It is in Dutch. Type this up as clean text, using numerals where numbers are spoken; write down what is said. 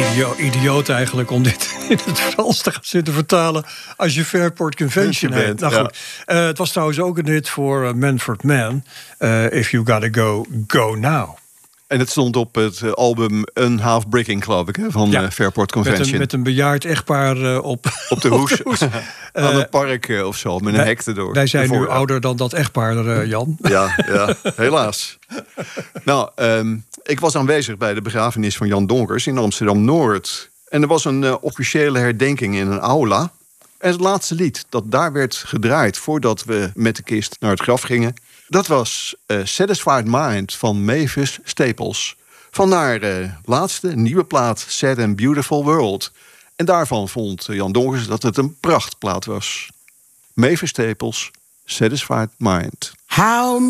Idioot eigenlijk om dit in het Frans te gaan zitten vertalen als je Fairport Convention hebt. Nou goed, het was trouwens ook een hit voor Manfred Mann. If You Gotta Go, Go Now. En het stond op het album Unhalf Breaking, geloof ik, van Fairport Convention. Met een bejaard echtpaar op de hoes. Aan het park of zo, met een hek erdoor. Wij zijn nu ouder dan dat echtpaar, Jan. Ja, helaas. Nou, ik was aanwezig bij de begrafenis van Jan Donkers in Amsterdam-Noord. En er was een officiële herdenking in een aula. En het laatste lied dat daar werd gedraaid voordat we met de kist naar het graf gingen, dat was Satisfied Mind van Mavis Staples. Van haar laatste nieuwe plaat Sad and Beautiful World. En daarvan vond Jan Donkers dat het een prachtplaat was. Mavis Staples, Satisfied Mind. How